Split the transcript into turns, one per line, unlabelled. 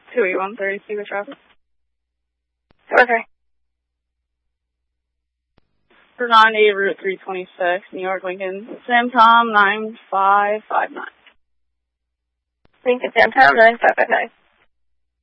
28130, see the traffic.
Okay.
For 90, Route 326, New York, Lincoln, Sam Tom, 9559.
Lincoln, Sam Tom, 9559.